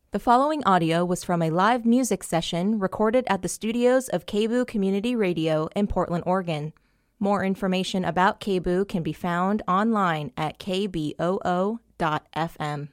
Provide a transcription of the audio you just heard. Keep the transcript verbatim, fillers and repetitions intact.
The following audio was from a live music session recorded at the studios of K B O O Community Radio in Portland, Oregon. More information about K B O O can be found online at k b o o dot f m.